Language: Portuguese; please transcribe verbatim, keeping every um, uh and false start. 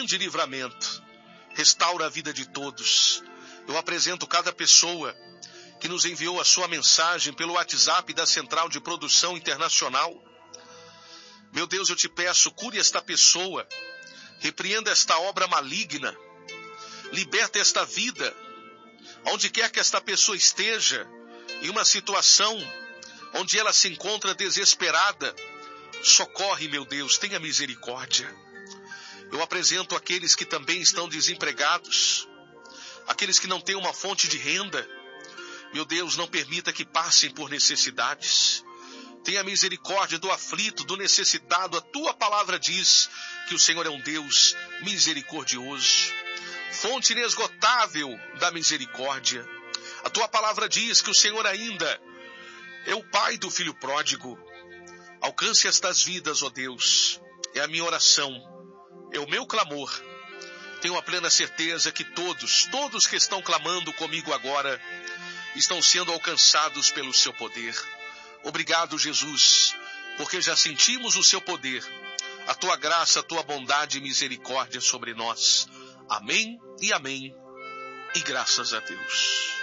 grande livramento. Restaura a vida de todos. Eu apresento cada pessoa que nos enviou a sua mensagem pelo WhatsApp da Central de Produção Internacional. Meu Deus, eu te peço, cure esta pessoa, repreenda esta obra maligna, liberta esta vida, onde quer que esta pessoa esteja, em uma situação onde ela se encontra desesperada, socorre, meu Deus, tenha misericórdia. Eu apresento aqueles que também estão desempregados, aqueles que não têm uma fonte de renda. Meu Deus, não permita que passem por necessidades. Tenha misericórdia do aflito, do necessitado. A tua palavra diz que o Senhor é um Deus misericordioso, fonte inesgotável da misericórdia. A tua palavra diz que o Senhor ainda é o Pai do filho pródigo. Alcance estas vidas, ó Deus. É a minha oração, é o meu clamor. Tenho a plena certeza que todos, todos que estão clamando comigo agora, estão sendo alcançados pelo seu poder. Obrigado, Jesus, porque já sentimos o seu poder, a tua graça, a tua bondade e misericórdia sobre nós. Amém e amém. E graças a Deus.